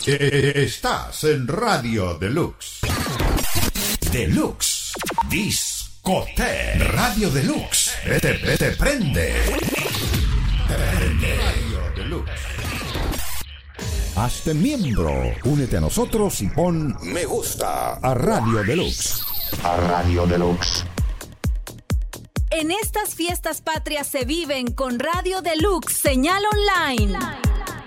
Estás en Radio Deluxe. Deluxe Discoteque. Radio Deluxe. Te prende. Radio Deluxe. Hazte miembro. Únete a nosotros y pon me gusta a Radio Deluxe. A Radio Deluxe. En estas fiestas patrias se viven con Radio Deluxe, señal online.